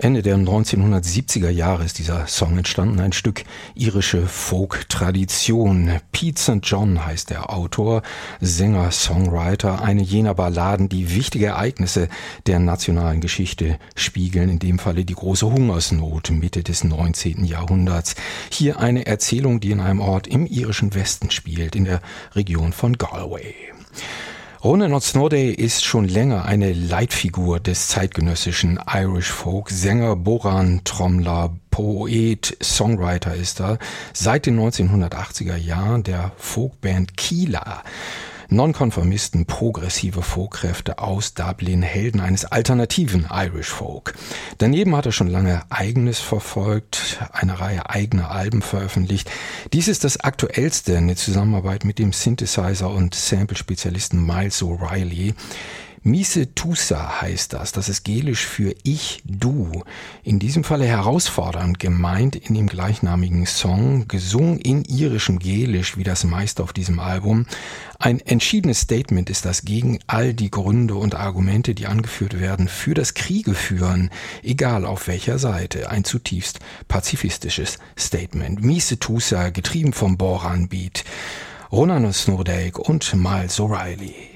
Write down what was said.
Ende der 1970er Jahre ist dieser Song entstanden, ein Stück irische Folk-Tradition. Pete St. John heißt der Autor, Sänger, Songwriter, eine jener Balladen, die wichtige Ereignisse der nationalen Geschichte spiegeln, in dem Falle die große Hungersnot Mitte des 19. Jahrhunderts. Hier eine Erzählung, die in einem Ort im irischen Westen spielt, in der Region von Galway. Ronan O'Snodday ist schon länger eine Leitfigur des zeitgenössischen Irish Folk. Sänger, Boran, Trommler, Poet, Songwriter ist er. Seit den 1980er Jahren der Folkband Keela. Nonkonformisten, progressive Folkkräfte aus Dublin, Helden eines alternativen Irish Folk. Daneben hat er schon lange Eigenes verfolgt, eine Reihe eigener Alben veröffentlicht. Dies ist das aktuellste in Zusammenarbeit mit dem Synthesizer und Sample-Spezialisten Miles O'Reilly. Mise Tusa heißt das. Das ist Gälisch für Ich, Du. In diesem Falle herausfordernd gemeint in dem gleichnamigen Song, gesungen in irischem Gälisch, wie das meiste auf diesem Album. Ein entschiedenes Statement ist das gegen all die Gründe und Argumente, die angeführt werden, für das Kriegeführen, egal auf welcher Seite. Ein zutiefst pazifistisches Statement. Mise Tusa, getrieben vom Boran Beat. Ronan O'Snodday und Miles O'Reilly.